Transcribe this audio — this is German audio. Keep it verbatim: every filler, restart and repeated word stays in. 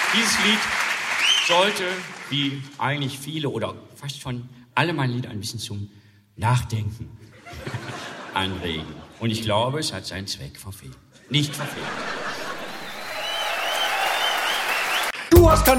Dieses Lied sollte, wie eigentlich viele oder fast schon alle meine Lieder, ein bisschen zum Nachdenken anregen. Und ich glaube, es hat seinen Zweck verfehlt. Nicht verfehlt. Du hast keine